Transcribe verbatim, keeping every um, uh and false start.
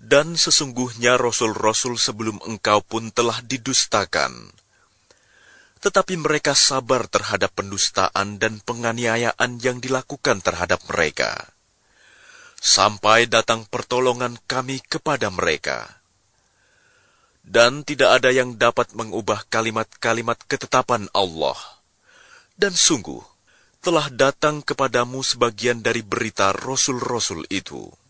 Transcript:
Dan sesungguhnya rasul-rasul sebelum engkau pun telah didustakan. Tetapi mereka sabar terhadap pendustaan dan penganiayaan yang dilakukan terhadap mereka, sampai datang pertolongan kami kepada mereka. Dan tidak ada yang dapat mengubah kalimat-kalimat ketetapan Allah. Dan sungguh, telah datang kepadamu sebagian dari berita rasul-rasul itu.